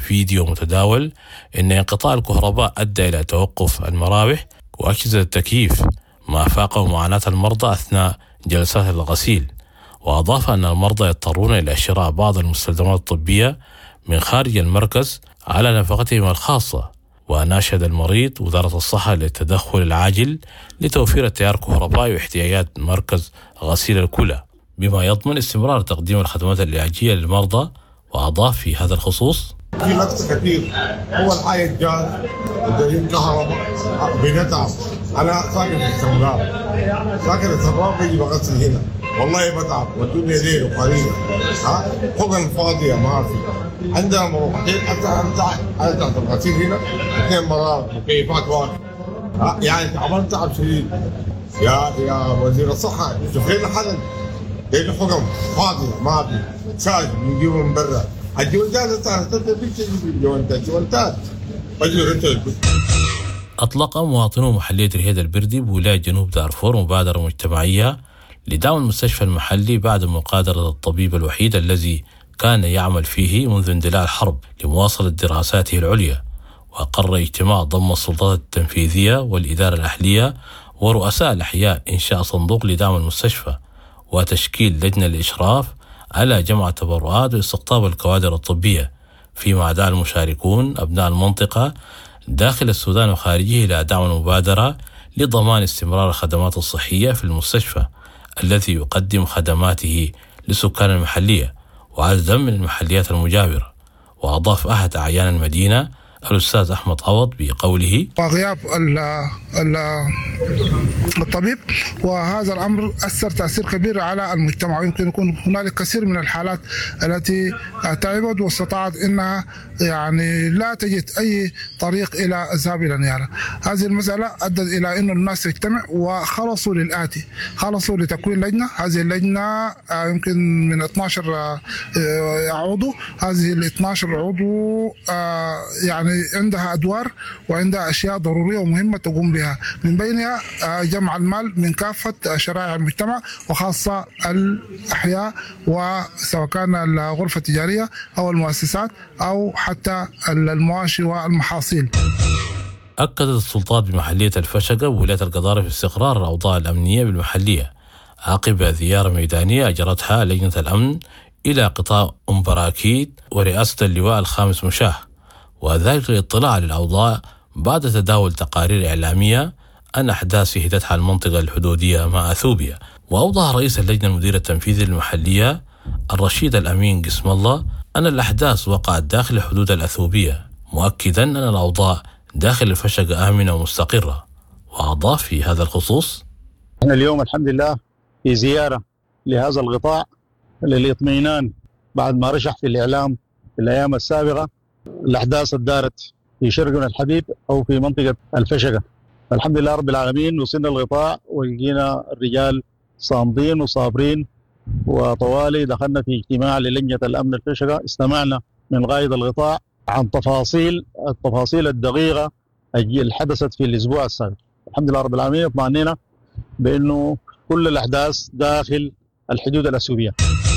فيديو متداول أن انقطاع الكهرباء أدى إلى توقف المراوح وأجهزة التكييف، ما فاقم معاناة المرضى أثناء جلسات الغسيل. وأضاف أن المرضى يضطرون إلى شراء بعض المستلزمات الطبية من خارج المركز على نفقتهم الخاصة. وناشد المريض وزارة الصحة للتدخل العاجل لتوفير التيار الكهربائي واحتياجات مركز غسيل الكلى بما يضمن استمرار تقديم الخدمات العلاجية للمرضى. وأضاف في هذا الخصوص: في نقص كثير. أول حاجة الجاز ودليل كهرباء بنتعب. أنا ساكن في السمراء، ساكن السمراء بيجي بغسل هنا، والله بتعب والدنيا ليل وقليلة. حقن فاضية ما في. عندنا مروحتين حتى أنا تحت الغسيل هنا 2 مرات مكيفات واقفة. يعني تعبان تعب شديد. يا وزير الصحة شوف لنا حل. لأن حقن فاضية ما في. شاي بنجيبه من برا. أطلق مواطنو محلية رهيد البردي بولاية جنوب دارفور مبادرة مجتمعية لدعم المستشفى المحلي بعد مغادرة الطبيب الوحيد الذي كان يعمل فيه منذ اندلاع الحرب لمواصلة دراساته العليا. وأقر اجتماع ضم السلطات التنفيذية والإدارة الأهلية ورؤساء الأحياء إنشاء صندوق لدعم المستشفى وتشكيل لجنة للإشراف على جمع التبرعات واستقطاب الكوادر الطبية، فيما دعا المشاركون أبناء المنطقة داخل السودان وخارجه إلى دعم المبادرة لضمان استمرار الخدمات الصحية في المستشفى الذي يقدم خدماته لسكان المحلية وعددا من المحليات المجاورة. وأضاف أحد أعيان المدينة الأستاذ أحمد عوض بقوله: وغياب الطبيب وهذا الأمر أثر تأثير كبير على المجتمع، ويمكن يكون هنالك كثير من الحالات التي تعبت واستطاعت أنها يعني لا تجد أي طريق إلى الذهاب إلى النيابة. هذه المسألة أدت إلى أن الناس تجتمع وخلصوا للآتي، خلصوا لتكوين لجنة. هذه اللجنة يمكن من 12 عضو. هذه ال 12 عضو يعني عندها أدوار وعندها أشياء ضرورية ومهمة تقوم بها، من بينها جمع المال من كافة شرائح المجتمع وخاصة الأحياء، وسواء كان الغرفة التجارية أو المؤسسات أو حتى المواشي والمحاصيل. أكدت السلطات بمحلية الفشقة وولاية القضارف في استقرار الأوضاع الأمنية بالمحلية عقب زيارة ميدانية أجرتها لجنة الأمن إلى قطاع براكيت ورئاسة اللواء الخامس مشاه، وذلك للاطلاع على الأوضاع بعد تداول تقارير إعلامية عن أحداث شهدتها المنطقة الحدودية مع أثيوبيا. وأوضح رئيس اللجنة المدير التنفيذي للمحلية الرشيد الأمين قسم الله أن الأحداث وقعت داخل الحدود الأثيوبية، مؤكدا أن الأوضاع داخل الفشقة آمنة ومستقرة. وأضاف في هذا الخصوص: احنا اليوم الحمد لله في زيارة لهذا القطاع للإطمئنان بعد ما رشح في الإعلام في الأيام السابقة الأحداث الدارت في شرقنا الحبيب أو في منطقة الفشقة. الحمد لله رب العالمين وصلنا القطاع ولقينا الرجال صامدين وصابرين، وطوالي دخلنا في اجتماع للجنة الأمن الفشقة، استمعنا من قائد القطاع عن التفاصيل الدقيقة اللي حدثت في الأسبوع السابق. الحمد لله رب العالمين اطمئننا بأنه كل الأحداث داخل الحدود الأثيوبية.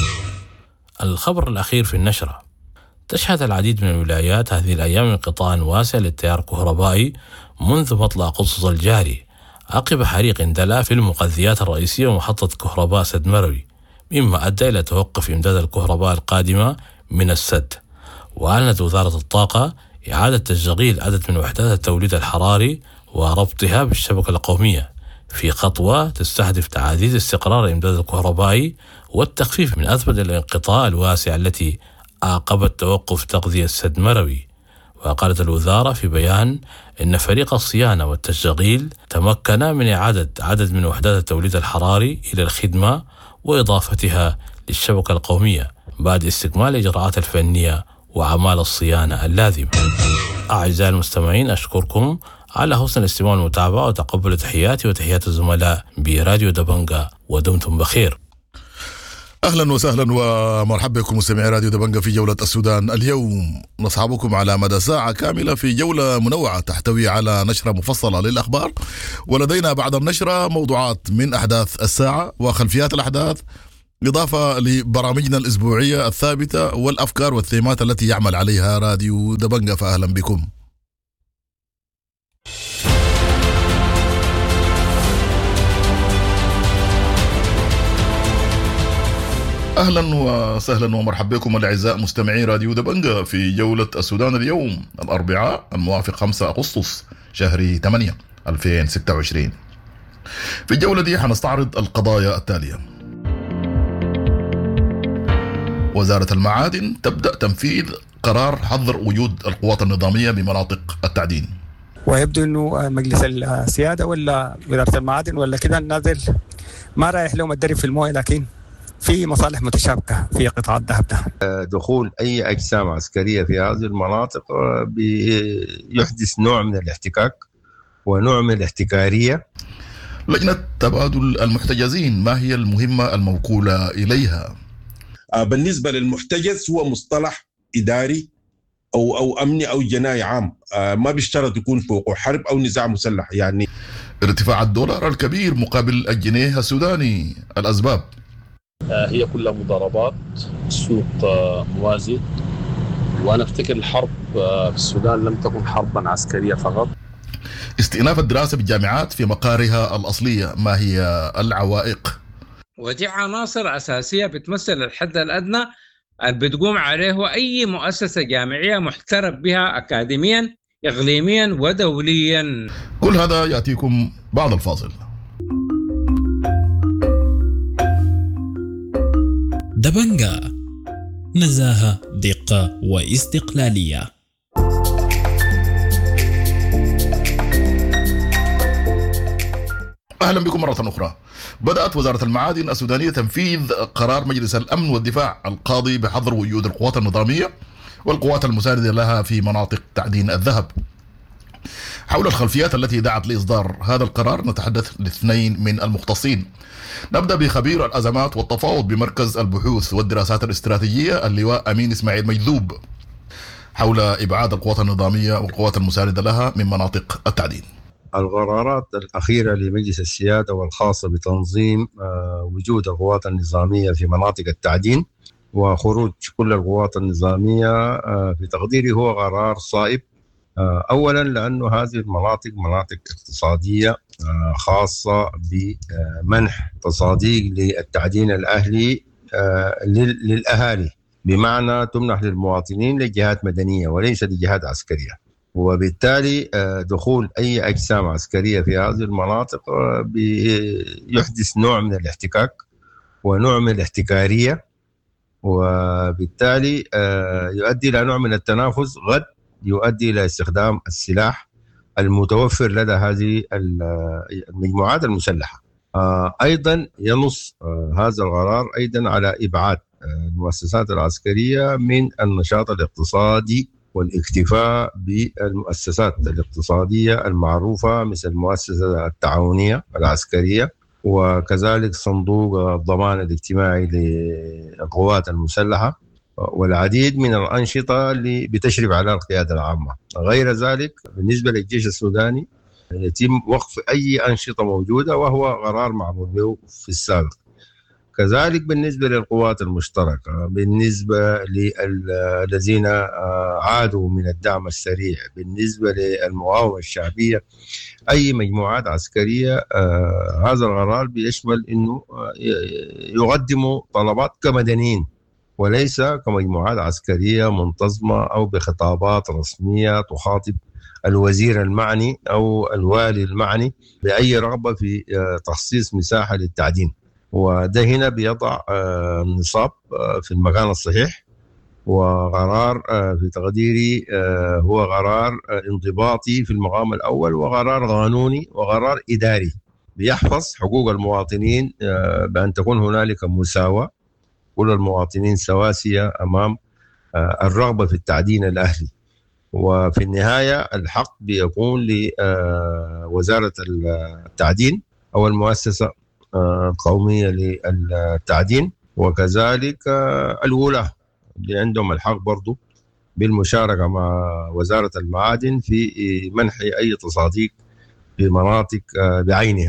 الخبر الأخير في النشرة: تشهد العديد من الولايات هذه الأيام انقطاع واسع للتيار الكهربائي منذ مطلع قصص الجاري عقب حريق اندلع في المغذيات الرئيسية ومحطة كهرباء سد مروي، مما أدى إلى توقف إمداد الكهرباء القادمة من السد. وأعلنت وزارة الطاقة إعادة تشغيل عدد من وحدات التوليد الحراري وربطها بالشبكة القومية في خطوة تستهدف تعزيز استقرار الإمداد الكهربائي والتخفيف من أزمة الانقطاع الواسع التي أعقبت توقف تغذية سد مروي. وقالت الوزارة في بيان إن فريق الصيانة والتشغيل تمكن من إعادة عدد من وحدات التوليد الحراري إلى الخدمة وإضافتها للشبكة القومية بعد استكمال الإجراءات الفنية وأعمال الصيانة اللازمة. أعزائي المستمعين، أشكركم على حسن الاستماع والمتابعة، وتقبلوا تحياتي وتحيات الزملاء براديو دبنجة، ودمتم بخير. أهلا وسهلا ومرحبا بكم مستمعي راديو دبنجة في جولة السودان. اليوم نصحبكم على مدى ساعة كاملة في جولة منوعة تحتوي على نشرة مفصلة للأخبار، ولدينا بعد النشرة موضوعات من أحداث الساعة وخلفيات الأحداث إضافة لبرامجنا الأسبوعية الثابتة والأفكار والثيمات التي يعمل عليها راديو دبنجة. فأهلا بكم. أهلا وسهلا ومرحبا بكم الأعزاء مستمعي راديو دبنجة في جولة السودان اليوم الأربعاء الموافق 5 أغسطس شهر 8 2026. في الجولة دي حنستعرض القضايا التالية. وزارة المعادن تبدأ تنفيذ قرار حظر وجود القوات النظامية بمناطق التعدين. ويبدو انه مجلس السيادة ولا وزارة المعادن ولا كده نازل ما رايح لهم الدرب في المويه، لكن في مصالح متشابكة في قطاع الذهب ده. دخول أي أجسام عسكرية في هذه المناطق بيحدث نوع من الاحتكاك ونوع من الاحتكارية. لجنة تبادل المحتجزين، ما هي المهمة الموكولة إليها؟ بالنسبة للمحتجز هو مصطلح إداري أو أمني أو جنائي عام، ما بيشترط يكون فوقه حرب أو نزاع مسلح. يعني ارتفاع الدولار الكبير مقابل الجنيه السوداني، الأسباب؟ هي كلها مضاربات، سوق موازي، وأنا أفتكر الحرب في السودان لم تكن حربا عسكرية فقط. استئناف الدراسة بالجامعات في مقارها الأصلية، ما هي العوائق؟ ودي عناصر أساسية بتمثل الحد الأدنى اللي بتقوم عليه أي مؤسسة جامعية محترف بها أكاديميا إقليميا ودوليا. كل هذا يأتيكم بعد الفاصل. دبنجة، نزاهة، دقة واستقلالية. أهلا بكم مرة أخرى. بدأت وزارة المعادن السودانية تنفيذ قرار مجلس الأمن والدفاع القاضي بحظر وجود القوات النظامية والقوات المساندة لها في مناطق تعدين الذهب. حول الخلفيات التي دعت لإصدار هذا القرار نتحدث لاثنين من المختصين. نبدأ بخبير الأزمات والتفاوض بمركز البحوث والدراسات الاستراتيجية اللواء أمين إسماعيل مجذوب حول إبعاد القوات النظامية والقوات المساندة لها من مناطق التعدين. القرارات الأخيرة لمجلس السيادة والخاصة بتنظيم وجود القوات النظامية في مناطق التعدين وخروج كل القوات النظامية في تقديري هو قرار صائب. أولا لأنه هذه المناطق مناطق اقتصادية خاصة بمنح تصاديق للتعدين الأهلي للأهالي، بمعنى تمنح للمواطنين لجهات مدنية وليس لجهات عسكرية، وبالتالي دخول أي أجسام عسكرية في هذه المناطق يحدث نوع من الاحتكاك ونوع من الاحتكارية، وبالتالي يؤدي إلى نوع من التنافس قد يؤدي إلى استخدام السلاح المتوفر لدى هذه المجموعات المسلحة. أيضا ينص هذا القرار أيضا على إبعاد المؤسسات العسكرية من النشاط الاقتصادي والاكتفاء بالمؤسسات الاقتصادية المعروفة مثل المؤسسة التعاونية العسكرية وكذلك صندوق الضمان الاجتماعي للقوات المسلحة والعديد من الأنشطة اللي بتشرف على القيادة العامة. غير ذلك بالنسبة للجيش السوداني يتم وقف أي أنشطة موجودة وهو قرار معمول به في السابق. كذلك بالنسبة للقوات المشتركة، بالنسبة للذين عادوا من الدعم السريع، بالنسبة للمقاومة الشعبية، أي مجموعات عسكرية، هذا القرار بيشمل أنه يقدموا طلبات كمدنيين وليس كمجموعات عسكرية منتظمة أو بخطابات رسمية تخاطب الوزير المعني أو الوالي المعني بأي رغبة في تخصيص مساحة للتعدين. وده هنا بيضع النصاب في المكان الصحيح، وقرار في تقديري هو قرار انضباطي في المقام الأول وقرار قانوني وقرار إداري بيحفظ حقوق المواطنين بأن تكون هنالك مساواة، كل المواطنين سواسية أمام الرغبة في التعدين الأهلي. وفي النهاية الحق بيكون لوزارة التعدين أو المؤسسة القومية للتعدين، وكذلك الولاة اللي عندهم الحق برضو بالمشاركة مع وزارة المعادن في منح أي تصاديق في مناطق بعينها.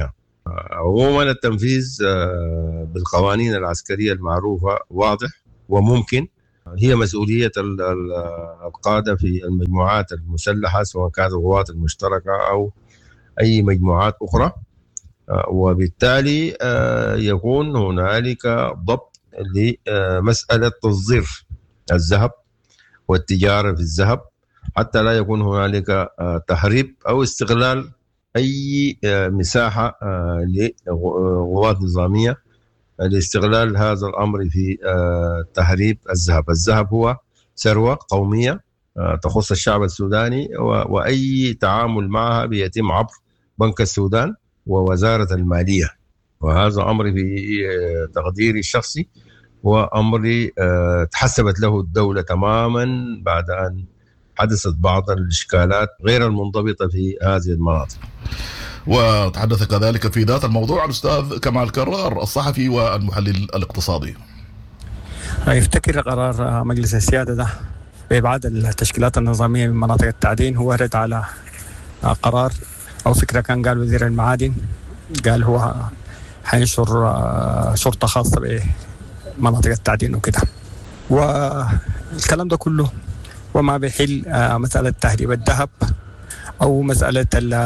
عموما التنفيذ بالقوانين العسكرية المعروفة واضح وممكن. هي مسؤولية القادة في المجموعات المسلحة سواء كانت القوات المشتركة أو أي مجموعات أخرى، وبالتالي يكون هنالك ضبط لمسألة تصدير الذهب والتجارة في الذهب، حتى لا يكون هنالك تهريب أو استغلال أي مساحة لقوات نظامية لاستغلال هذا الأمر في تهريب الذهب. الذهب هو ثروة قومية تخص الشعب السوداني، وأي تعامل معها بيتم عبر بنك السودان ووزارة المالية، وهذا أمر في تقديري الشخصي وأمر تحسبت له الدولة تماما بعد أن حدثت بعض الإشكالات غير المنضبطة في هذه المناطق. وتحدث كذلك في ذات الموضوع الأستاذ كمال كرار الصحفي والمحلل الاقتصادي. يفتكر قرار مجلس السيادة ده بإبعاد التشكيلات النظامية من مناطق التعدين هو رد على قرار أو فكرة كان قال وزير المعادن، قال هو حينشر شرطة خاصة بمناطق التعدين وكده، والكلام ده كله وما بيحل مسألة تهريب الذهب أو مسألة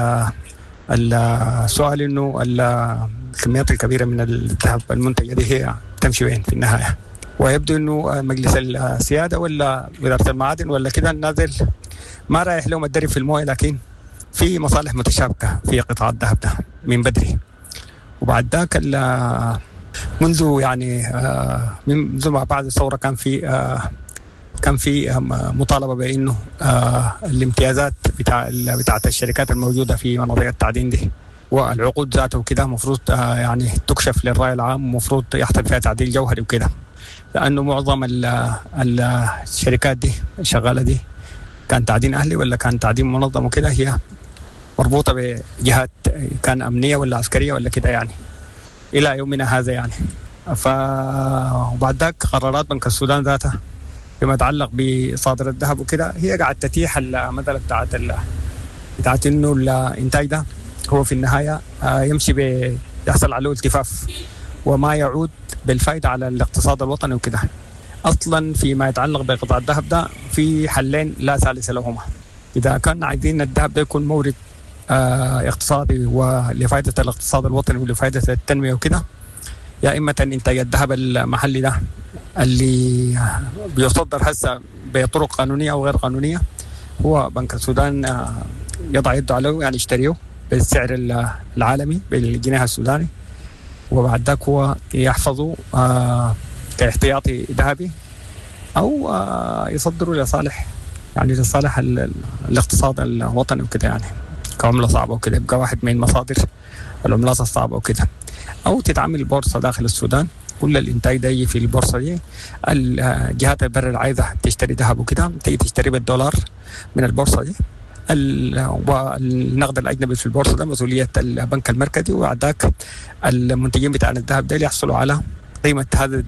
السؤال إنه الكميات الكبيرة من الذهب المنتجة دي هي تمشي وين في النهاية. ويبدو إنه مجلس السيادة ولا وزارة المعادن ولا كده نازل ما رايح لهم الدرب في المويه، لكن في مصالح متشابكة في قطاع الذهب ده من بدري. وبعد ذاك منذ ما بعد الثورة كان في مطالبة بأنه الامتيازات بتاعت الشركات الموجودة في مناطق التعدين دي والعقود ذاته وكده مفروض يعني تكشف للرأي العام، مفروض يحصل فيها تعديل جوهري وكده، لأنه معظم الشركات دي الشغالة دي كان تعدين أهلي ولا كان تعدين منظم وكده، هي مربوطة بجهات كان أمنية ولا عسكرية ولا كده يعني إلى يومنا هذا يعني. وبعد ذاك قرارات بنك السودان ذاتها فيما يتعلق بصادر الذهب وكده هي قاعد تتيح المثل بتاعت إنه الإنتاج ده هو في النهاية يمشي يحصل عليه التفاف وما يعود بالفائدة على الاقتصاد الوطني وكده. أصلا فيما يتعلق بقطاع الذهب ده في حلين لا ثالث لهما. إذا كان عايزين الذهب ده يكون مورد اقتصادي ولفائدة الاقتصاد الوطني ولفائدة التنمية وكده، يا إما إنتاج الذهب المحلي ده اللي بيصدر هسه بطرق قانونية أو غير قانونية، هو بنك السودان يضع يده عليه يعني يشتريه بالسعر العالمي بالجنيه السوداني، وبعد ذاك هو يحفظه كاحتياطي ذهبي أو يصدره لصالح الاقتصاد الوطني وكده يعني كعملة صعبة وكده، يبقى واحد من مصادر العملات الصعبة وكده، أو تتعمل بورصة داخل السودان كل الإنتاج ده يجي في البورصة دي. الجهات البر العايزة تشتري ذهب وكده تيجي تشتري بالدولار من البورصة دي، والنقد الأجنبي في البورصة ده مسؤولية البنك المركزي، وبعد ذاك المنتجين بتاع الذهب ده يحصلوا على قيمة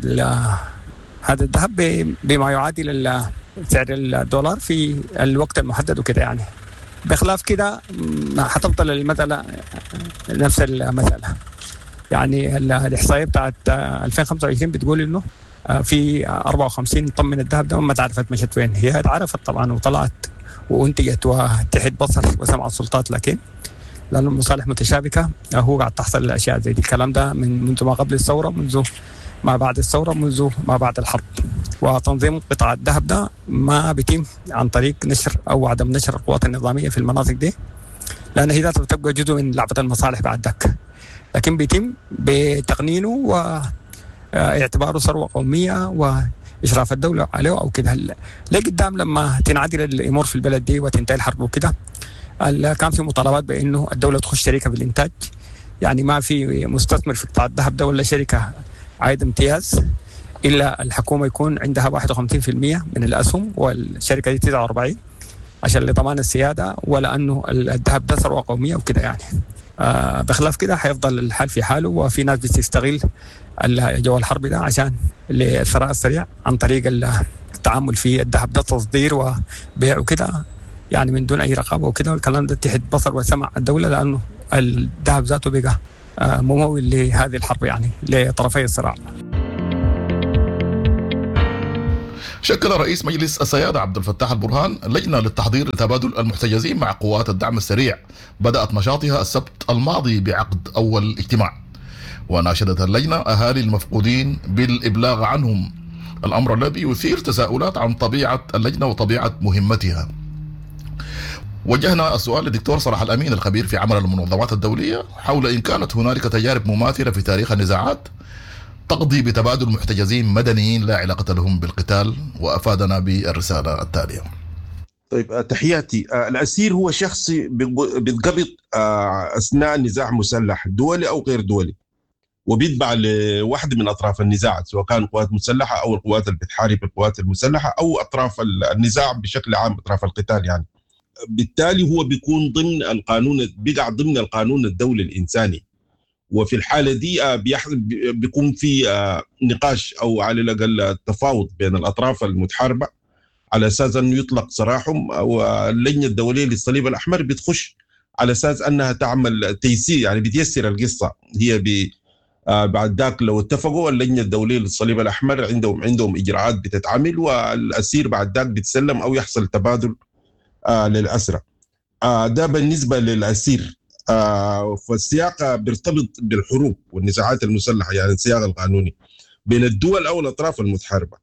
هذا الذهب بما يعادل سعر الدولار في الوقت المحدد وكده يعني. بخلاف كده حتفضل المسألة نفس المسألة يعني. الإحصائية بتاعت 2025 بتقول إنه في 54 طن من الذهب ده ما تعرفت مشت وين. هي اتعرفت طبعا وطلعت وانتجت وتحت بصر وسمع السلطات، لكن لأنه المصالح متشابكة هو قاعد تحصل الأشياء زي دي. الكلام ده منذ ما قبل الثورة، منذ ما بعد الثورة، منذ ما بعد الحرب. وتنظيم قطاع الذهب ده ما بيتم عن طريق نشر أو عدم نشر القوات النظامية في المناطق دي، لأن هي ذاتها بتبقى جزء من لعبة المصالح بعد ذاك، لكن بيتم بتقنينه واعتباره ثروة قومية وإشراف الدولة عليه أو كده. ليه قدام لما تنعدل الأمور في البلد دي وتنتهي الحرب وكده كان في مطالبات بأنه الدولة تخش شركة بالإنتاج، يعني ما في مستثمر في قطاع الذهب ده ولا شركة عايد امتياز إلا الحكومة يكون عندها 51% من الأسهم والشركة دي 49 عشان لضمان السيادة، ولأنه الذهب ده ثروة قومية وكده يعني. بخلاف كده حيفضل الحال في حاله، وفي ناس بتستغل جو الحرب ده عشان الثراء السريع عن طريق التعامل في الذهب ده، تصدير وبيع وكده يعني من دون أي رقابة وكده. والكلام ده تحت بصر وسمع الدولة، لأنه الذهب ذاته بقى ممول لهذه الحرب يعني لطرفي الصراع. شكل رئيس مجلس السيادة عبد الفتاح البرهان لجنة للتحضير لتبادل المحتجزين مع قوات الدعم السريع بدأت نشاطها السبت الماضي بعقد أول اجتماع، وناشدت اللجنة أهالي المفقودين بالإبلاغ عنهم، الأمر الذي يثير تساؤلات عن طبيعة اللجنة وطبيعة مهمتها. وجهنا السؤال للدكتور صلاح الأمين الخبير في عمل المنظمات الدولية حول إن كانت هنالك تجارب مماثلة في تاريخ النزاعات تقضي بتبادل محتجزين مدنيين لا علاقة لهم بالقتال، وأفادنا بالرسالة التالية. طيب تحياتي. الأسير هو شخص بيتقبض أثناء نزاع مسلح دولي أو غير دولي، وبيتبع لواحد من أطراف النزاع، سواء كان قوات مسلحة أو القوات اللي بتحارب القوات المسلحة أو أطراف النزاع بشكل عام، أطراف القتال يعني. بالتالي هو بيكون ضمن القانون، بيقع ضمن القانون الدولي الإنساني، وفي الحالة دي بيكون في نقاش أو على الأقل تفاوض بين الأطراف المتحاربة على أساس أنه يطلق سراحهم، واللجنة الدولية للصليب الأحمر بتخش على أساس أنها تعمل تيسير، يعني بتيسر القصة. هي بعد ذاك لو اتفقوا اللجنة الدولية للصليب الأحمر عندهم إجراءات بتتعمل، والأسير بعد ذاك بتسلم أو يحصل تبادل للأسرى. ده بالنسبة للأسير. فالسياق بيرتبط بالحروب والنزاعات المسلحة، يعني السياق القانوني بين الدول أو الأطراف المتحاربة،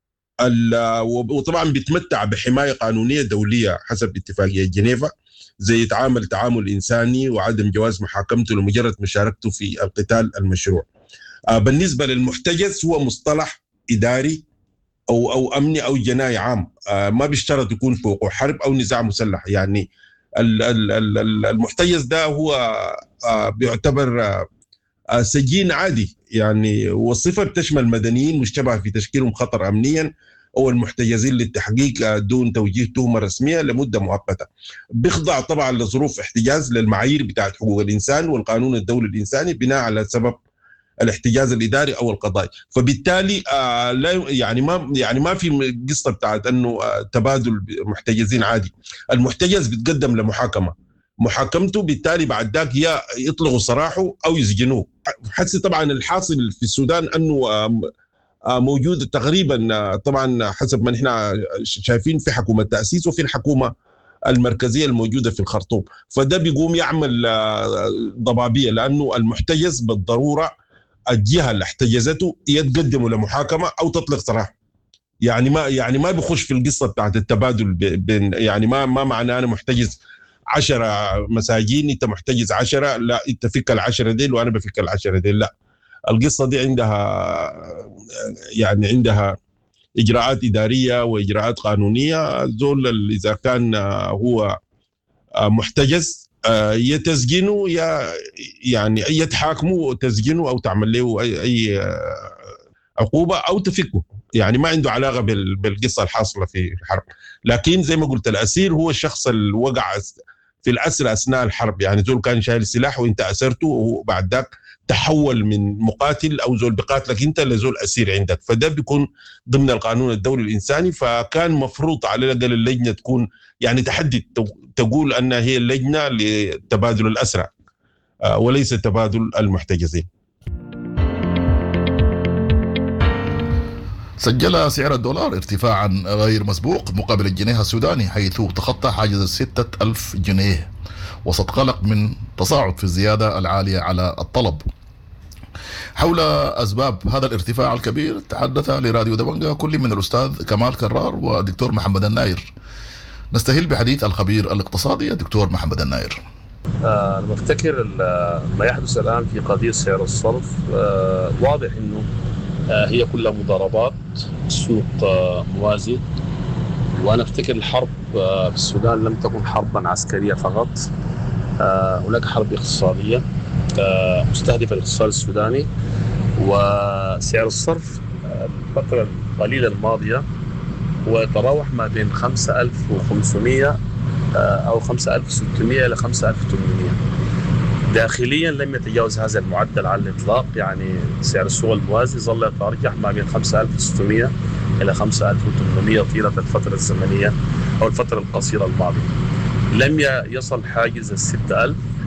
وطبعا بيتمتع بحماية قانونية دولية حسب اتفاقية جنيفا، زي تعامل إنساني وعدم جواز محاكمته لمجرد مشاركته في القتال المشروع. بالنسبة للمحتجز هو مصطلح إداري أو أمني أو جنائي عام، ما بيشترط يكون في وقوع حرب أو نزاع مسلح. يعني المحتجز ده هو بيعتبر سجين عادي يعني، والصفة بتشمل مدنيين مشتبه في تشكيلهم خطر أمنيا أو المحتجزين للتحقيق دون توجيه تهمة رسمية لمدة مؤقتة. بيخضع طبعا لظروف احتجاز للمعايير بتاعت حقوق الإنسان والقانون الدولي الإنساني بناء على سبب الاحتجاز الإداري أو القضائي. فبالتالي لا يعني ما في قصة بتاعت أنه تبادل محتجزين عادي. المحتجز بيتقدم لمحاكمة، محاكمته بالتالي بعد ذاك يا يطلقوا سراحه أو يسجنوه. حسي طبعا الحاصل في السودان أنه موجود تقريبا، طبعا حسب ما نحن شايفين، في حكومة تأسيس وفي الحكومة المركزية الموجودة في الخرطوم. فده بيقوم يعمل ضبابية، لأنه المحتجز بالضرورة الجهة اللي احتجزته يتقدموا لمحاكمة أو تطلق سراحه. يعني ما بيخش في القصة بتاعت التبادل بين، يعني ما معنى أنا محتجز 10 مساجين أنت محتجز 10، لا أنت فك 10 ديل وأنا بفك 10 ديل، لا. القصة دي عندها إجراءات إدارية وإجراءات قانونية. زول إذا كان هو محتجز يتسجنوا يعني يتحاكموا تسجنوا أو تعمل له أي عقوبة أو تفكه، يعني ما عنده علاقة بالقصة الحاصلة في الحرب. لكن زي ما قلت الأسير هو الشخص اللي وقع في الأسر أثناء الحرب، يعني زول كان شايل سلاح وإنت أسرته وبعد ذاك تحول من مقاتل أو زول بقاتلك أنت لزول أسير عندك، فده بيكون ضمن القانون الدولي الإنساني. فكان مفروض على الأقل اللجنة تكون يعني تحدد، تقول أنها هي اللجنة لتبادل الأسرى وليس تبادل المحتجزين. سجل سعر الدولار ارتفاعا غير مسبوق مقابل الجنيه السوداني، حيث تخطى حاجز 6000 جنيه وسط قلق من تصاعد في الزيادة العالية على الطلب. حول أسباب هذا الارتفاع الكبير تحدث لراديو دبنجة كل من الأستاذ كمال كرار والدكتور محمد الناير. نستهل بحديث الخبير الاقتصادي الدكتور محمد الناير. أنا بفتكر ما يحدث الآن في قضية سعر الصرف واضح أنه هي كلها مضاربات، سوق موازي. وأنا أفتكر الحرب في السودان لم تكن حربا عسكرية فقط، هناك حرب اقتصادية مستهدفة الاقتصاد السوداني. وسعر الصرف الفترة القليلة الماضية هو يتراوح ما بين 5500 أو 5600 إلى 5800. داخليا لم يتجاوز هذا المعدل على الإطلاق، يعني سعر السوق الموازي ظل يتراجع ما بين 5600 إلى 5800 طيلة الفترة الزمنية أو الفترة القصيرة الماضية. لم يصل حاجز 6000،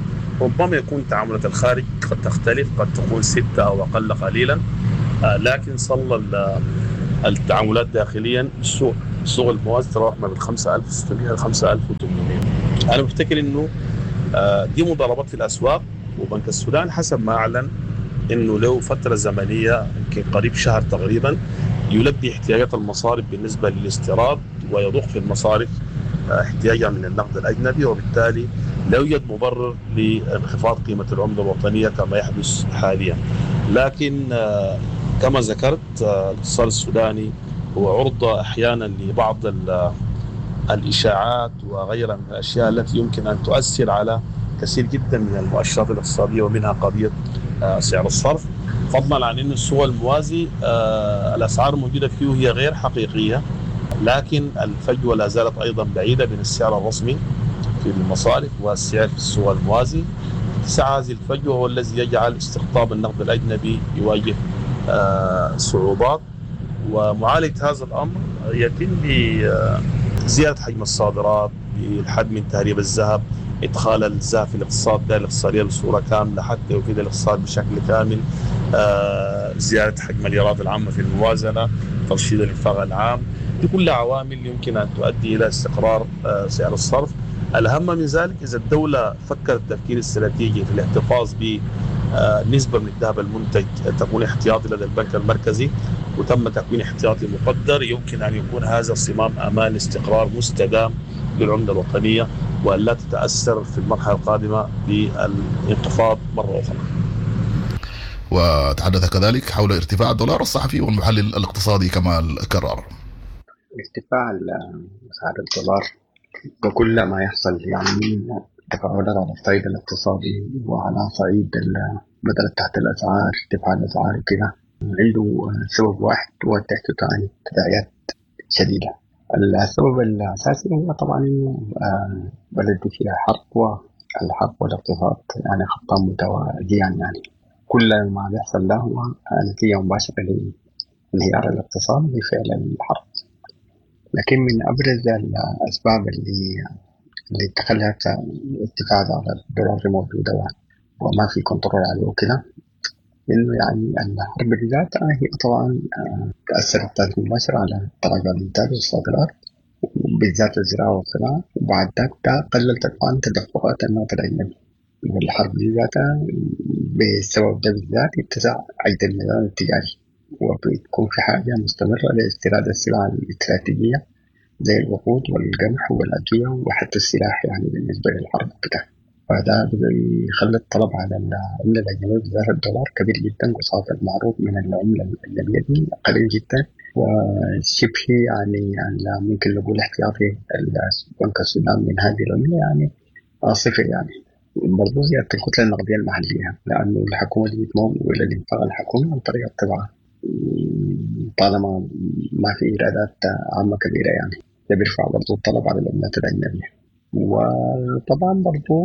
ربما يكون تعاملات الخارج قد تختلف، قد تكون 6 أو أقل قليلا، لكن صل التعاملات داخليا السوق الموازي تراوح ما بين 5600 ل 5800. أنا بفتكر إنه دي مضاربات في الأسواق، وبنك السودان حسب ما أعلن إنه له فترة زمنية يمكن قريب شهر تقريبا يلبي احتياجات المصارف بالنسبة للاستيراد ويضخ في المصارف احتياجها من النقد الأجنبي، وبالتالي لا يوجد مبرر لانخفاض قيمة العملة الوطنية كما يحدث حاليا. لكن كما ذكرت الاقتصاد السوداني هو عرضة أحيانا لبعض الإشاعات وغيرها من الأشياء التي يمكن أن تؤثر على كثير جدا من المؤشرات الاقتصادية، ومنها قضية سعر الصرف، فضلا عن أن السوق الموازي الأسعار الموجودة فيه هي غير حقيقية، لكن الفجوة لا زالت أيضا بعيدة بين السعر الرسمي في المصارف والسعر في السوق الموازي. اتساع هذه الفجوة هو الذي يجعل استقطاب النقد الأجنبي يواجه صعوبات، ومعالجة هذا الأمر يتم بزيادة حجم الصادرات، بالحد من تهريب الذهب، إدخال الذهب في الاقتصاد الاقتصادية بصورة كاملة حتى يفيد الاقتصاد بشكل كامل، زيادة حجم الإيراد العامة في الموازنة، ترشيد الإنفاق العام. دي كلها عوامل يمكن أن تؤدي إلى استقرار سعر الصرف. الأهم من ذلك إذا الدولة فكرت التفكير الاستراتيجي في الاحتفاظ بنسبة من الذهب المنتج تكون احتياطي لدى البنك المركزي، وتم تكوين احتياطي مقدر، يمكن أن يكون هذا صمام أمان استقرار مستدام للعملة الوطنية، وأن لا تتأثر في المرحلة القادمة بالانخفاض مرة أخرى. وتحدث كذلك حول ارتفاع الدولار. الصحفي والمحلل الاقتصادي كمال كرار: ارتفاع سعر الدولار وكل ما يحصل يعني تفاعلات على الصعيد الاقتصادي وعلى صعيد بدل تحت الأسعار، ارتفاع الأسعار وكذا، عنده سبب واحد هو تداعيات شديدة. السبب الأساسي هو طبعا بلد فيها حرب، والحرب والاقتصاد يعني خطان متوازيان، يعني كل ما بيحصل له هو نتيجة مباشرة لانهيار الاقتصاد بفعل الحرب. لكن من أبرز الأسباب اللي تخلت ارتفاع على الدولار موجودة وما في كنترول عليه وكذا، إنه يعني الحرب بذاتها هي طبعا تأثرت تأثير مباشر على تراجع الإنتاج والصادرات، بالذات الزراعة والصناعة، وبعد ذلك قللت طبعا تدفقات النقد الأجنبي. والحرب بذاتها بسبب ده بالذات اتسع عجز الميزان التجاري، وبتكون في حاجة مستمرة لاستيراد السلع الاستراتيجية زي الوقود والقمح والأدوية وحتى السلاح يعني بالنسبة للحرب كده. فده بيخلي الطلب على العملة الأجنبية بالذات الدولار كبير جدا، وصافي المعروف من العملة الأجنبية دي قليل جدا، وشبه يعني ممكن نقول احتياطي البنك السودان من هذه العملة يعني صفر يعني. برضو زيادة الكتلة النقدية المحلية، لأنه الحكومة دي بتمول إلى الإنفاق الحكومي عن طريق الطباعة طالما ما في إيرادات عامة كبيرة، يعني ده بيرفع برضو الطلب على العملات الأجنبية. وطبعا برضو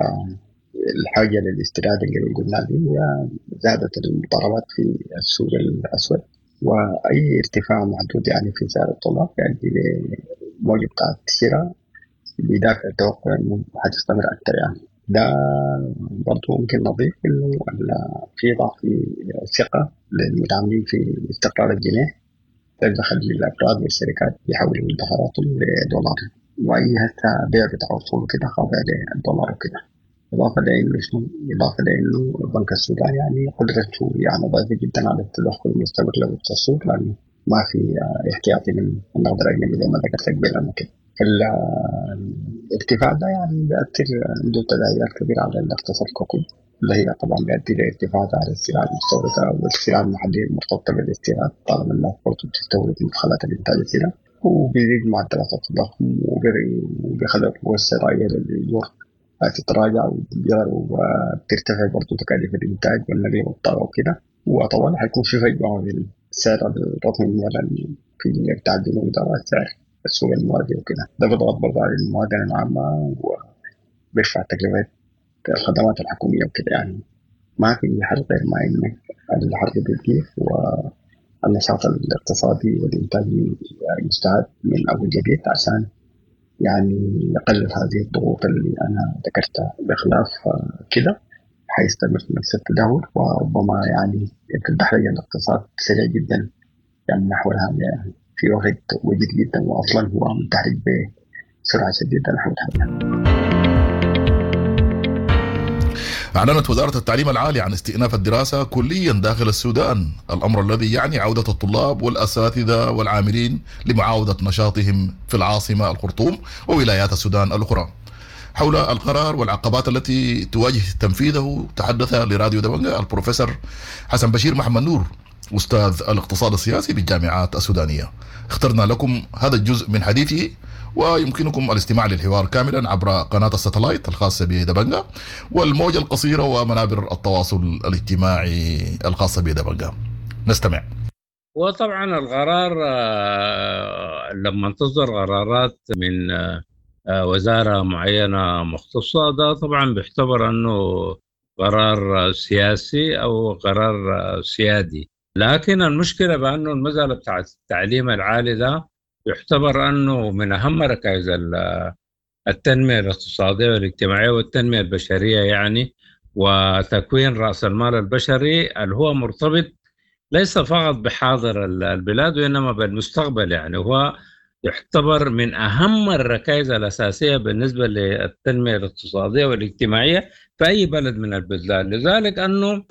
الحاجة للاستيراد اللي قلنا دي هي زادت المضاربات في السوق الأسود، وأي ارتفاع محدود يعني في سعر الدولار يعني موجة بتاعت الشراء بيدافع التوقع إنه هتستمر أكثر يعني. ده برضو ممكن نضيف إنه في ضعف الثقة للمتعاملين في استقرار الجنيه، تدخل الأفراد والشركات يحولوا مدخراتهم لدولار، وأي هسه بيع بتاع وصول كده خاضع للدولار وكده. إضافة لأنه البنك السوداني يعني قدرته يعني ضعيفة جدا على التدخل المستمر له في السوق، لأنه ما في احتياطي من النقد الأجنبي زي ما ذكرت قبل كده. الارتفاع ده يعني بيأثر عنده تداعيات كبيرة على الاقتصاد ككل، اللي هي طبعا بيؤدي لارتفاع على السلع المستوردة والسلع المحلية المرتبطة بالاستيراد، طالما الناس برضه بتستورد مدخلات الإنتاج السلع، وبيزيد معدلات التضخم وبيخلي القوة الشرائية للأجور تتراجع وبترتفع برضه تكاليف الإنتاج والنقل والطاقة وكده. وطبعا حيكون في فجوة بين السعر الرقمي في التعدين ومدار السعر السوق الموازي وكده. ده بيضغط برضه على الموازنة العامة وبيرفع تكلفة الخدمات الحكومية وكده. يعني ما في حل غير ما إنه الحرب بتجيب والنشاط الاقتصادي والإنتاجي يستعد من أول جديد عشان يعني يقلل هذه الضغوط اللي أنا ذكرتها. بخلاف كده حيستمر في نفس التدهور، وربما يعني تتدحرج الاقتصاد سريع جدا يعني نحو الهامية في وقت وجيد جدا، وأصلا هو متحرك بسرعة شديدة نحو الهامية. أعلنت وزارة التعليم العالي عن استئناف الدراسة كليا داخل السودان، الأمر الذي يعني عودة الطلاب والأساتذة والعاملين لمعاودة نشاطهم في العاصمة الخرطوم وولايات السودان الأخرى. حول القرار والعقبات التي تواجه تنفيذه تحدث لراديو دبنجة البروفيسور حسن بشير محمد نور أستاذ الاقتصاد السياسي بالجامعات السودانية. اخترنا لكم هذا الجزء من حديثه، ويمكنكم الاستماع للحوار كاملا عبر قناة الساتلايت الخاصة بدبنجة والموجة القصيرة ومنابر التواصل الاجتماعي الخاصة بدبنجة. نستمع. وطبعا القرار لما تصدر قرارات من وزارة معينة مختصة ده طبعا بيعتبر أنه قرار سياسي أو قرار سيادي، لكن المشكلة بأنه المسألة بتاعت التعليم العالي ده يعتبر أنه من أهم ركائز التنمية الاقتصادية والاجتماعية والتنمية البشرية يعني، وتكوين رأس المال البشري اللي هو مرتبط ليس فقط بحاضر البلاد وإنما بالمستقبل. يعني هو يعتبر من أهم الركائز الأساسية بالنسبة للتنمية الاقتصادية والاجتماعية في أي بلد من البلدان. لذلك أنه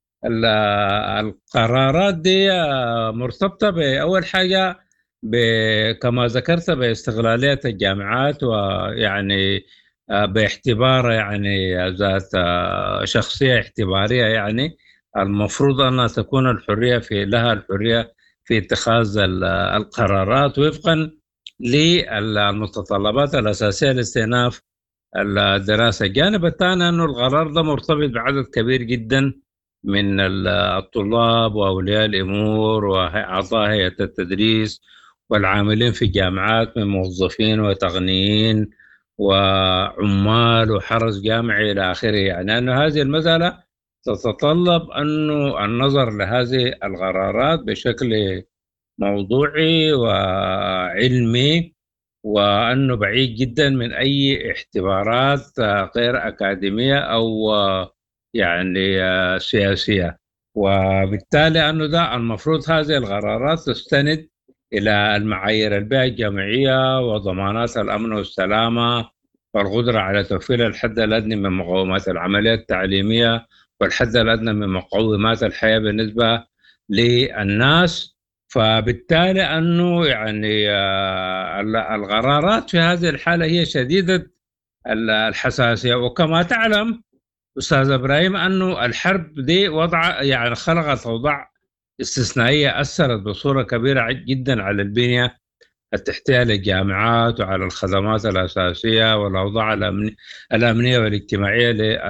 القرارات دي مرتبطة بأول حاجة كما ذكرت باستغلالية الجامعات، ويعني باعتبار يعني ذات شخصية اعتبارية، يعني المفروض أن تكون الحرية لها الحرية في اتخاذ القرارات وفقا للمتطلبات الأساسية لاستئناف الدراسة. الجانب الثاني أنه القرار ده مرتبط بعدد كبير جدا من الطلاب وأولياء الأمور وأعضاء هيئة التدريس والعاملين في الجامعات من موظفين وتقنيين وعمال وحرس جامعي إلى آخره. يعني أن هذه المسألة تتطلب أنه النظر لهذه القرارات بشكل موضوعي وعلمي، وأنه بعيد جدا من أي اعتبارات غير أكاديمية أو يعني سياسية. وبالتالي أنه ده المفروض هذه القرارات تستند إلى المعايير البيئة الجامعية وضمانات الأمن والسلامة والقدرة على توفير الحد الأدنى من مقومات العملية التعليمية والحد الأدنى من مقومات الحياة بالنسبة للناس. فبالتالي أنه يعني القرارات في هذه الحالة هي شديدة الحساسية. وكما تعلم أستاذ إبراهيم أنه الحرب دي يعني خلقت أوضاع استثنائية أثرت بصورة كبيرة جدا على البنية التحتية للجامعات وعلى الخدمات الأساسية والأوضاع الأمنية والاجتماعية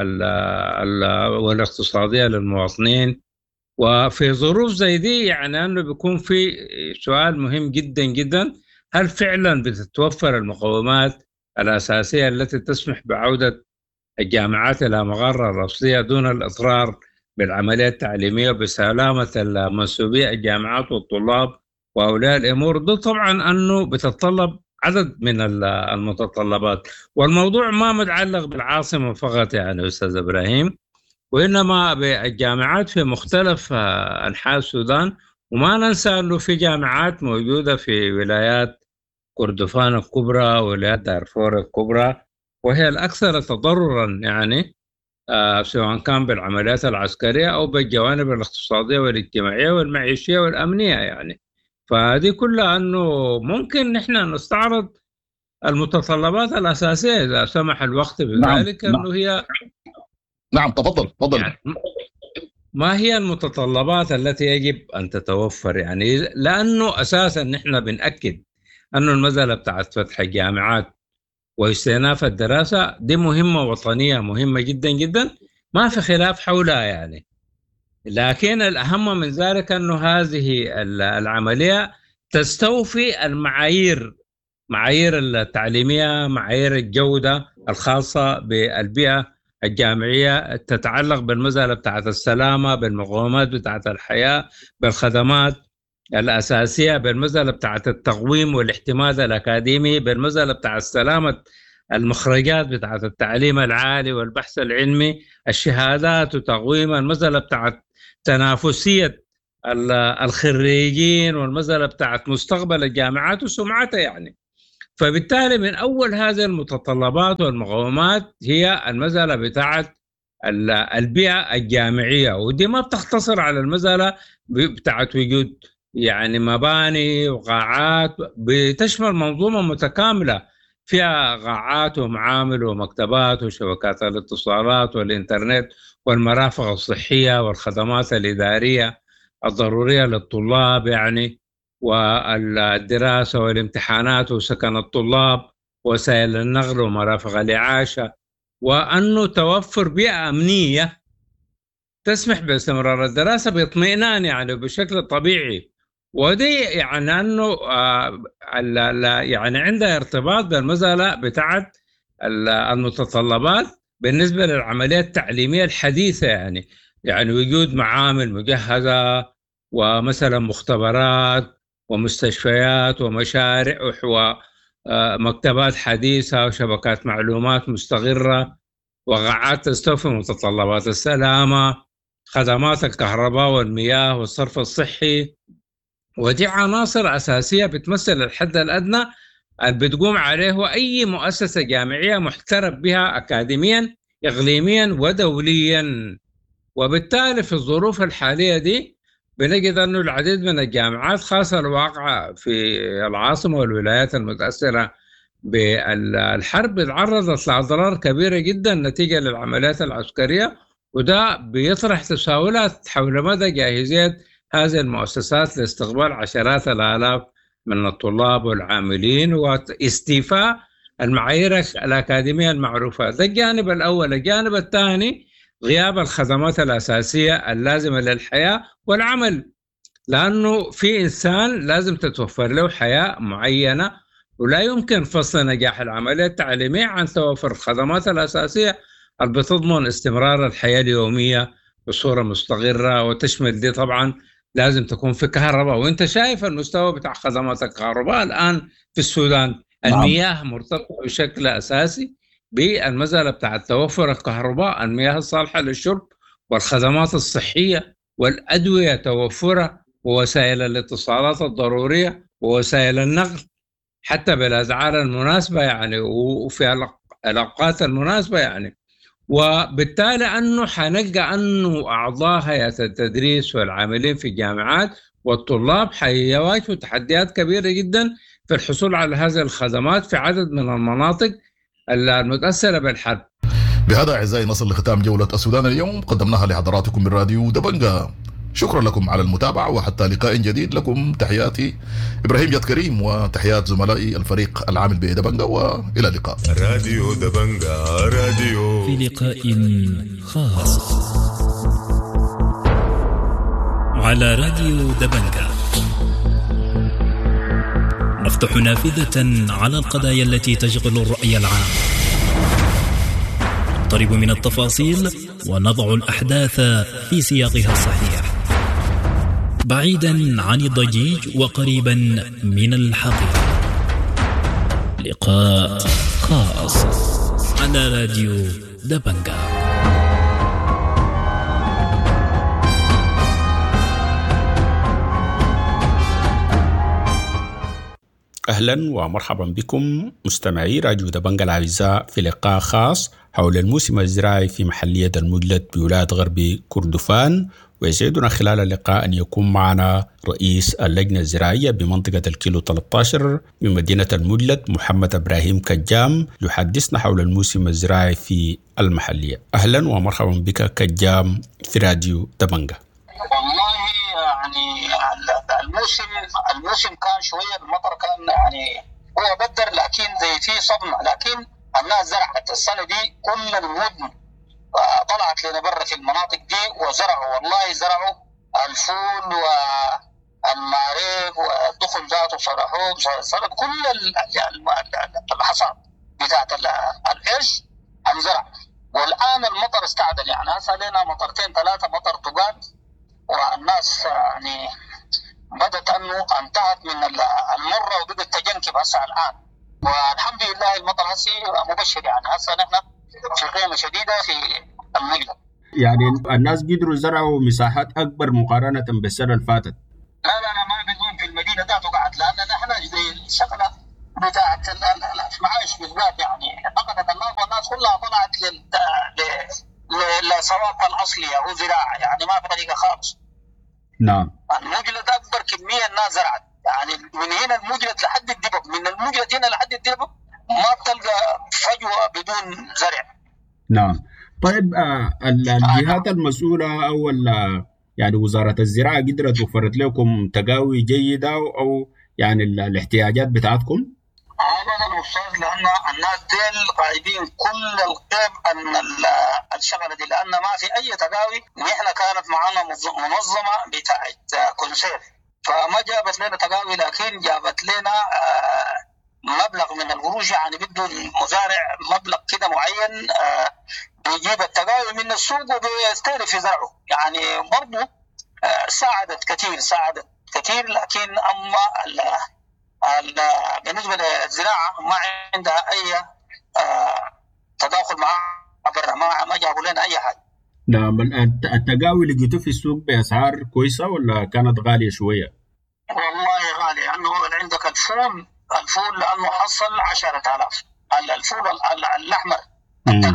والاقتصادية للمواطنين. وفي ظروف زي دي يعني أنه بيكون في سؤال مهم جدا جدا: هل فعلا بتتوفر المقومات الأساسية التي تسمح بعودة الجامعات إلى مقرها الأصلية دون الإضرار بالعملية التعليمية وبسلامة المنسوبية الجامعات والطلاب وأولياء الأمور؟ ده طبعا أنه بتتطلب عدد من المتطلبات، والموضوع ما متعلق بالعاصمة فقط يعني أستاذ إبراهيم، وإنما بالجامعات في مختلف أنحاء السودان. وما ننسى أنه في جامعات موجودة في ولايات كردفان الكبرى وولايات دارفور الكبرى، وهي الأكثر تضررا يعني سواء كان بالعمليات العسكرية أو بالجوانب الاقتصادية والاجتماعية والمعيشية والأمنية يعني. فهذه كلها أنه ممكن نحن نستعرض المتطلبات الأساسية إذا سمح الوقت بذلك. أنه هي نعم تفضل يعني ما هي المتطلبات التي يجب أن تتوفر يعني، لأنه أساسا نحن بنأكد أنه المسألة بتاعت فتح الجامعات واستئناف الدراسة دي مهمة وطنية مهمة جدا جدا ما في خلاف حولها يعني. لكن الأهم من ذلك أنه هذه العملية تستوفي معايير التعليمية، معايير الجودة الخاصة بالبيئة الجامعية، تتعلق بالمسألة بتاعت السلامة، بالمقومات بتاعت الحياة، بالخدمات الأساسية، بالمسألة بتاعة التقويم والاحتمال الأكاديمي، بالمسألة بتاعة سلامة المخرجات بتاعة التعليم العالي والبحث العلمي، الشهادات وتقويم، المسألة بتاعة تنافسية الخريجين، والمسألة بتاعة مستقبل الجامعات وسمعتها يعني. فبالتالي من أول هذه المتطلبات والمقومات هي المسألة بتاعة البيئة الجامعية، ودي ما بتختصر على المسألة بتاعة وجود يعني مباني وقاعات، بتشمل منظومة متكاملة فيها قاعات ومعامل ومكتبات وشبكات الاتصالات والإنترنت والمرافق الصحية والخدمات الإدارية الضرورية للطلاب يعني، والدراسة والامتحانات وسكن الطلاب، وسائل النقل ومرافق الإعاشة، وأنه توفر بيئة أمنية تسمح باستمرار الدراسة باطمئنان يعني بشكل طبيعي. ودي يعني أنه يعني عندها ارتباط بالمسألة بتاعت المتطلبات بالنسبة للعملية التعليمية الحديثة يعني وجود معامل مجهزة ومثلا مختبرات ومستشفيات ومشارع ومكتبات حديثة وشبكات معلومات مستقرة وقاعات تستوفي متطلبات السلامة، خدمات الكهرباء والمياه والصرف الصحي. ودي عناصر أساسية بتمثل الحد الأدنى اللي بتقوم عليه أي مؤسسة جامعية محترف بها أكاديميا إقليميا ودوليا. وبالتالي في الظروف الحالية دي بنجد أنه العديد من الجامعات خاصة الواقعة في العاصمة والولايات المتأثرة بالحرب تعرضت لأضرار كبيرة جدا نتيجة للعمليات العسكرية، وده بيطرح تساؤلات حول مدى جاهزية هذه المؤسسات لاستقبال عشرات الآلاف من الطلاب والعاملين واستيفاء المعايير الأكاديمية المعروفة. ده الجانب الأول. الجانب الثاني غياب الخدمات الأساسية اللازمة للحياة والعمل، لأنه في إنسان لازم تتوفر له حياة معينة، ولا يمكن فصل نجاح العملية التعليمية عن توفر الخدمات الأساسية اللي بتضمن استمرار الحياة اليومية بصورة مستقرة، وتشمل دي طبعا لازم تكون في كهرباء. وانت شايف المستوى بتاع خدمات الكهرباء الآن في السودان. المياه مرتبطة بشكل أساسي بالمسألة بتاع توفر الكهرباء، المياه الصالحة للشرب والخدمات الصحية والأدوية توفرها، ووسائل الاتصالات الضرورية ووسائل النقل حتى بالأسعار المناسبة يعني وفي الأوقات المناسبة يعني. وبالتالي أنه حنلقى أنه أعضاء هيئة التدريس والعاملين في الجامعات والطلاب حيواجهوا تحديات كبيرة جدا في الحصول على هذه الخدمات في عدد من المناطق المتأثرة بالحرب. بهذا أعزائي نصل لختام جولة السودان اليوم، قدمناها لحضراتكم من راديو دبنجة. شكرا لكم على المتابعة، وحتى لقاء جديد. لكم تحياتي إبراهيم جاد كريم، وتحيات زملائي الفريق العامل بدبنجة، وإلى اللقاء. راديو دبنجة، راديو في لقاء خاص على راديو دبنجة نفتح نافذة على القضايا التي تشغل الرأي العام، نقترب من التفاصيل ونضع الأحداث في سياقها الصحيح، بعيدا عن الضجيج وقريبا من الحقيقة. لقاء خاص على راديو دبنجة. أهلا ومرحبا بكم مستمعي راديو دبنجة الأعزاء في لقاء خاص حول الموسم الزراعي في محلية المدلج بولاية غرب كردفان. ويسعدنا خلال اللقاء أن يكون معنا رئيس اللجنة الزراعية بمنطقة الكيلو 13 من مدينة المدلج محمد إبراهيم كجام، يحدثنا حول الموسم الزراعي في المحلية. أهلا ومرحبا بك كجام في راديو دبنجة. والله يعني الموسم كان شوية، المطر كان يعني هو بدر، لكن زي فيه صدمة. لكن الناس زرعت السنة دي، كل المدن طلعت لنا برا في المناطق دي وزرعوا. والله زرعوا الفول والمعريق والدخن ذاته صرحوه كل الحصاد بتاعت العيش انزرع. والآن المطر استعدل، يعني هسه لنا مطرتين ثلاثة مطر تقال، والناس يعني بدت انه انتهت من المره وبدت تجنكب هسه الان. والحمد لله المطر هسه مبشر، يعني هسه نحن في قيمه شديده في المجلة. يعني الناس قدروا يزرعوا مساحات اكبر مقارنه بالسنه اللي فاتت. لا ما بدون في المدينه ذاته قاعد، لان نحن زي الشغله بتاعت المعايش بالذات يعني فقدت الناس، والناس كلها طلعت للصواب الاصلي او زراعه، يعني ما في طريقه خالص. نعم. المجلد اكبر كميه الناس زرعت، يعني من هنا المجلد لحد الدبب، من المجلد هنا لحد الدبب ما بتلقى فجوه بدون زرع. نعم. طيب الجهات المسؤوله او يعني وزاره الزراعه قدرت وفرت لكم تقاوي جيده او يعني الاحتياجات بتاعتكم؟ ابدا استاذ، لان الناس ديل قاعدين كل القيم ان الشغله دي، لان ما في اي تقاوي. نحن كانت معنا منظمه بتاعت كونسير، فما جابت لنا تقاوي، لكن جابت لنا مبلغ من القروش، يعني بده المزارع مبلغ كده معين بيجيب التقاوي من السوق وبيستهدف يزرعه. يعني برضه ساعدت كثير، لكن اما بالنسبه للزراعه ما عندها اي تداخل معها، ما جابوا لنا اي حاجه. نعم. التقاوي لقيتوه في السوق باسعار كويسه ولا كانت غاليه شويه؟ والله غالي، لانه عندك الفول لانه حصل 10,000. الفول الاحمر اللي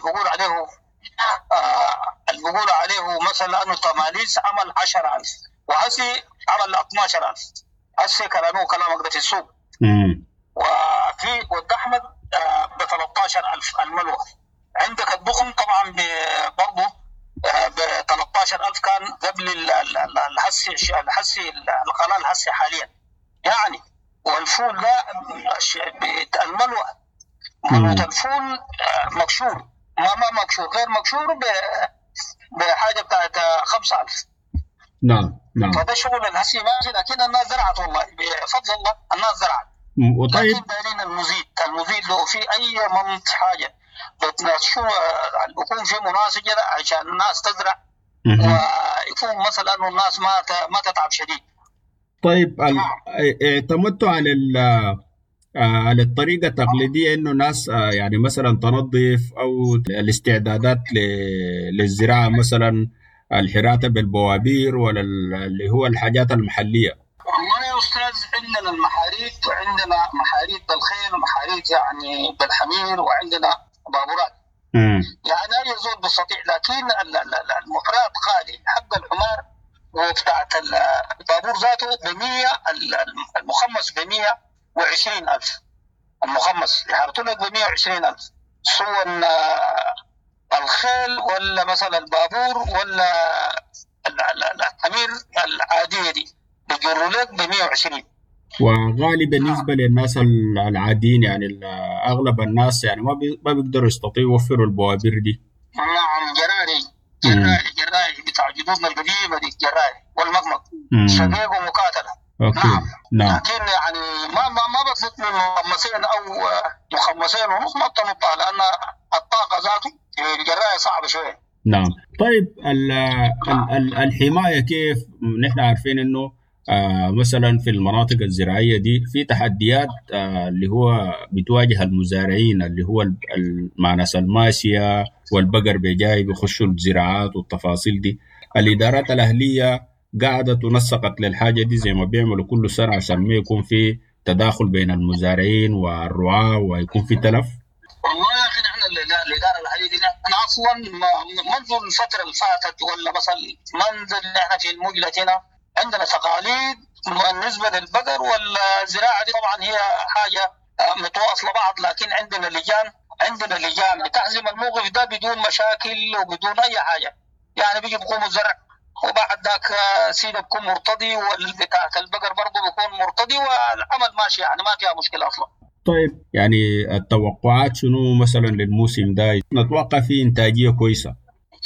بيقول عليه مثلا انه تماليس عمل 10,000 وهسي عمل 12,000. هسه كلامك ده في السوق. وفي والدحمد ب 13,000 الملوى. عندك الضخم طبعا برضه ب 13,000 كان قبل الحسي القناه الحسي حاليا يعني. والفول ده الملوى الفول مكشور، ما مكشور، غير مكشور بحاجه بتاعت 5,000. نعم. فده شغل الهسي ماشي، لكن الناس زرعت والله بفضل الله، الناس زرعت. وطيب لكن دايرين المزيد لو في اي منط حاجه بتناقشوا يكون في مناسبه عشان الناس تزرع ويكون مثلا انه الناس ما تتعب شديد. طيب اعتمدتوا على الطريقه التقليديه انه ناس يعني مثلا تنظف او الاستعدادات للزراعه، مثلا الحراثه بالبوابير ولا اللي هو الحاجات المحليه؟ والله يا استاذ عندنا المحاريث، وعندنا محاريث بالخيل ومحاريث يعني بالحمير، وعندنا بابورات. يعني اي زول بيستطيع، لكن المفرات غالي. حق الحمار وبتاعت البابور ذاته ب100، المخمس ب120,000. المخمس يحرطوا لك ب120,000، سواء الخيل ولا مثلا البابور ولا الحمير العاديه دي بيجروا لك ب120. وغالي بالنسبه للناس العاديين، يعني اغلب الناس يعني ما بيقدروا يستطيعوا يوفروا البوابير دي. نعم، جراري بتاع جدودنا القديمه دي، جراري والمقمق شقيق ومقاتله. نعم. لكن يعني ما بطلب من مخمسين او مخمسين ونص، ما بتنطها، لان الطاقه ذاته الجرايه صعبه شويه. نعم. طيب الحمايه كيف؟ نحن عارفين انه مثلا في المناطق الزراعيه دي في تحديات اللي هو بتواجه المزارعين، اللي هو مع ناس الماشيه والبقر بجاي بيخشوا الزراعات والتفاصيل دي. الادارات الاهليه قاعده تنسقت للحاجه دي زي ما بيعملوا كل سنه عشان ما يكون في تداخل بين المزارعين والرعاة ويكون في تلف. والله يا اخي نحن الاداره الاهليه دي انا اصلا منذ الفتره اللي فاتت، ولا مثلا منذ احنا في المجلة هنا عندنا تقاليد بالنسبه للبقر والزراعه دي. طبعا هي حاجه متواصله بعض، لكن عندنا لجان بتحزم الموقف ده بدون مشاكل وبدون اي حاجه. يعني بيجي بيقوموا الزرع وبعد ذاك سيده بيكون مرتضي، والبتاع البقر برضه بيكون مرتضي، والعمل ماشي، يعني ما فيها مشكله اصلا. طيب يعني التوقعات شنو مثلا للموسم ده؟ نتوقع فيه انتاجيه كويسه.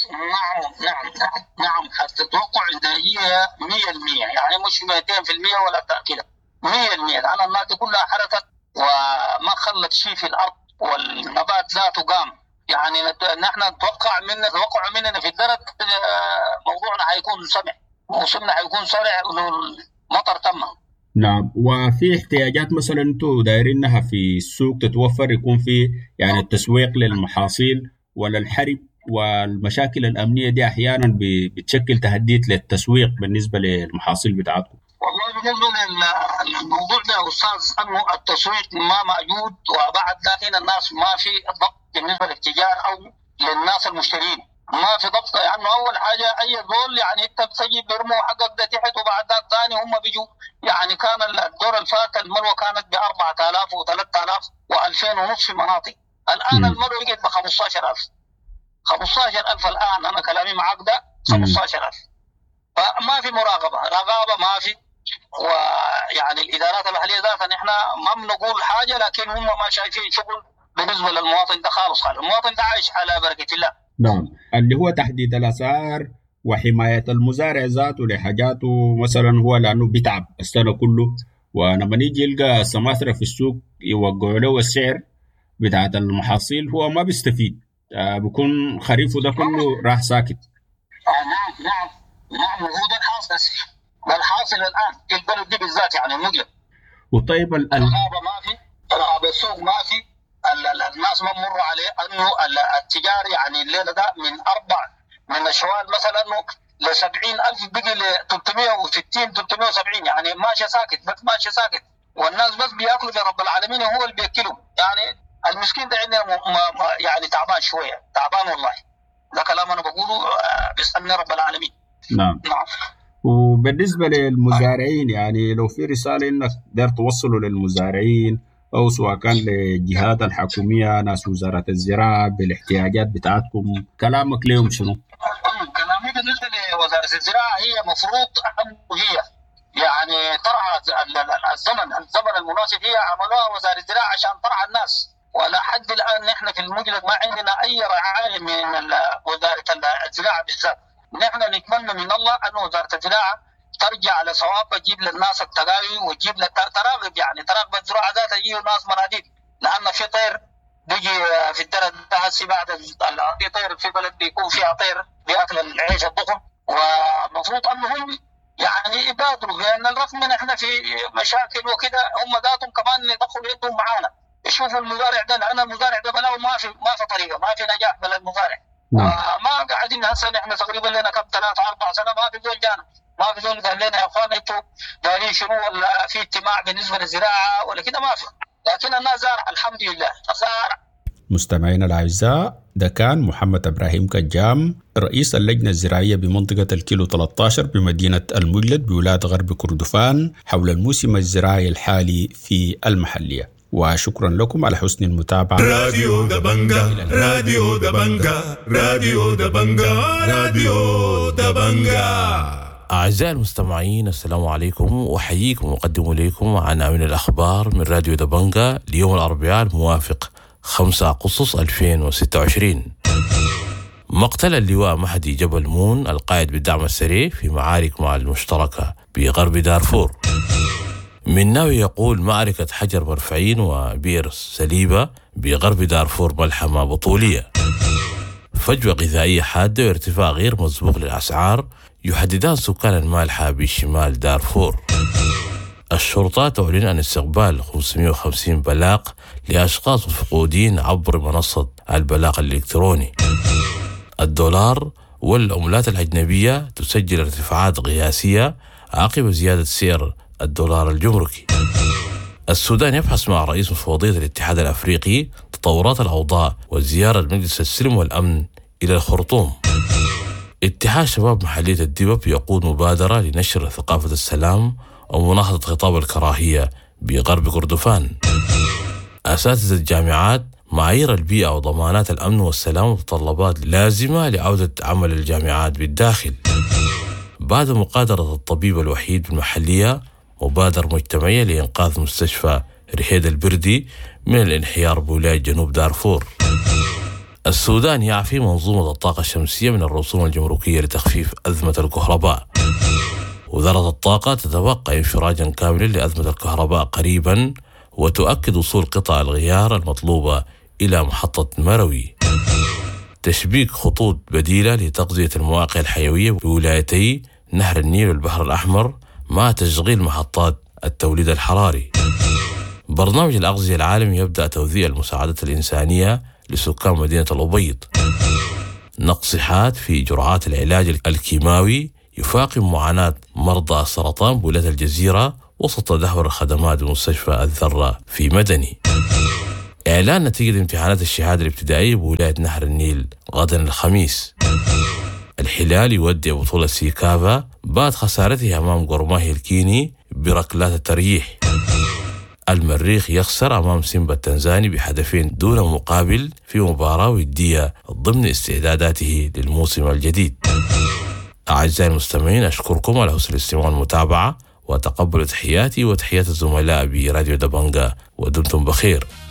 نعم هتتوقع انتاجيه 100%، يعني مش 200% ولا كده، 100%. لان الناس دي كلها حركت وما خلت شيء في الارض، والنبات ذاته قام. يعني نحن نتوقع مننا في الدرك موضوعنا حيكون سمح، موسمنا حيكون سريع مطر تمام. نعم. وفي احتياجات مثلا انتم دايرينها في السوق تتوفر، يكون في يعني التسويق للمحاصيل، ولا الحرب والمشاكل الأمنية دي أحيانا بتشكل تهديد للتسويق بالنسبة للمحاصيل بتاعتكم؟ والله بالنسبة للموضوع ده يا أستاذ أنه التسويق ما موجود، وبعد لكن الناس ما في ضبط بالنسبة للتجار أو للناس المشترين، ما في ضبط. يعني أول حاجة أي دول يعني أنت بتجي بيرموا حقك ده تحت، وبعد ذاك ثاني هم بيجوا. يعني كان الدور الفات الملوى كانت ب 4000 و3000 و2000 ونص في مناطق، الآن الملوى بقت ب 15000. 15000 الآن، أنا كلامي معك ده 15000. فما في مراقبة، رقابة ما في. ويعني الإدارات المحلية ذاتها نحن ما بنقول حاجة، لكن هم ما شايفين شغل بالنسبة للمواطن ده خالص. المواطن ده عايش على بركة الله. نعم. اللي هو تحديد الأسعار وحماية المزارع ذاته لحاجاته مثلا، هو لأنه بيتعب السنة كله، ولما نيجي يلقى سماسرة في السوق يوقعوا له السعر بتاعت المحاصيل هو ما بيستفيد، بيكون خريفه ده كله راح ساكت. نعم هو ده الحاصل الآن في البلد دي بالذات، يعني المقلب. وطيب الرقابة ما في، رقابة السوق ما في، الناس ما بمروا عليه انه التجار يعني الليله ده من الشوال مثلا انه ل 70,000 بقي ل 360 370، يعني ماشي ساكت، بس ماشي ساكت، والناس بس بياكلوا برب العالمين وهو اللي بياكلهم. يعني المسكين ده عندنا يعني تعبان شويه، تعبان والله. ده كلام انا بقوله بيسالني رب العالمين. نعم. وبالنسبه للمزارعين، يعني لو في رساله انك دار توصلوا للمزارعين أو سواء كان للجهات الحكومية، ناس وزارة الزراعة بالاحتياجات بتاعتكم، كلامك لهم شنو؟ كلامي بالنسبة لوزارة الزراعة هي مفروض هي يعني ترعى الزمن المناسب، هي عملوها وزارة الزراعة عشان ترعى الناس. ولا حد الآن نحن في المجلد ما عندنا أي رعاية من وزارة الزراعة بالذات. نحن نتمنى من الله أن وزارة الزراعة ترجع على صواب، تجيب للناس التقاوي وتجيب تراقب، يعني تراقب الزراعة ذاتها، يجيوا ناس مناديل، لأن في طير بيجي في الدرج هسي بعد في طير في بلد بيكون فيها طير بياكل العيش الضخم، ومفروض أنهم يعني يبادروا، لأن الرغم من إحنا في مشاكل وكذا هم ذاتهم كمان يدخلوا يدهم معانا، يشوفوا المزارع ده، لأن المزارع ده بلاو ما في طريقة، ما في نجاح بلا المزارع. ما قاعدين هسه نحن تقريبا لنا كم 3-4 سنة ما في زول جانا، ما في زول قال لنا يا اخوان انتوا دايرين شنو، ولا في اجتماع بالنسبه للزراعه ولا كده، ما في. لكن الناس زارع الحمد لله زارع. مستمعينا الاعزاء، ده كان محمد ابراهيم كجام، رئيس اللجنه الزراعيه بمنطقه الكيلو 13 بمدينه المجلد بولايه غرب كردفان، حول الموسم الزراعي الحالي في المحليه. وشكرا لكم على حسن المتابعة. راديو دبنجا، راديو دبنجا، راديو دبنجا، راديو دبنجا. أعزائي المستمعين، السلام عليكم، وحييكم وأقدم إليكم عن من الأخبار من راديو دبنجا ليوم الأربعاء الموافق 5 أغسطس 2026. مقتل اللواء مهدي جبل مون القائد بالدعم السريع في معارك مع المشتركة بغرب دارفور. مناوي يقول معركة حجر مرفعين وبئر سليبة بغرب دارفور ملحمة بطولية. فجوة غذائية حادة وارتفاع غير مسبوق للأسعار يحددان سكان المالحة بشمال دارفور. الشرطة تعلن عن استقبال 550 بلاغ لأشخاص مفقودين عبر منصة البلاغ الإلكتروني. الدولار والعملات الأجنبية تسجل ارتفاعات قياسية عقب زيادة سعر الدولار الجمركي. السودان يبحث مع رئيس مفوضية الاتحاد الأفريقي تطورات الأوضاع وزيارة مجلس السلم والأمن إلى الخرطوم. اتحاد شباب محلية الدبب يقود مبادرة لنشر ثقافة السلام ومناهضة خطاب الكراهية بغرب كردفان. أساتذة الجامعات معايير البيئة وضمانات الأمن والسلام متطلبات لازمة لعودة عمل الجامعات بالداخل. بعد مقادرة الطبيب الوحيد بالمحلية مبادرة مجتمعية لإنقاذ مستشفى رهيد البردي من الانحيار بولاية جنوب دارفور. السودان يعفي منظومة الطاقة الشمسية من الرسوم الجمركية لتخفيف أزمة الكهرباء. وزارة الطاقة تتوقع انفراجا كاملا لأزمة الكهرباء قريبا، وتؤكد وصول قطع الغيار المطلوبة إلى محطة مروي. تشبيك خطوط بديلة لتغذية المواقع الحيوية بولايتي نهر النيل والبحر الأحمر مع تشغيل محطات التوليد الحراري. برنامج الأغذية العالمي يبدأ توزيع المساعدات الإنسانية لسكان مدينة الأبيض. نقص في جرعات العلاج الكيماوي يفاقم معاناة مرضى السرطان بولاية الجزيرة وسط تدهور الخدمات بمستشفى الذرة في مدني. إعلان نتيجة امتحانات الشهادة الابتدائية بولاية نهر النيل غدا الخميس. الهلال يودع بطولة سيكافا بعد خسارته أمام قرماهي الكيني بركلات الترجيح. المريخ يخسر أمام سيمبا التنزاني بهدفين دون مقابل في مباراة ودية ضمن استعداداته للموسم الجديد. أعزائي المستمعين، أشكركم على حسن الاستماع والمتابعة، وتقبلوا تحياتي وتحيات الزملاء براديو دبنجا، ودمتم بخير.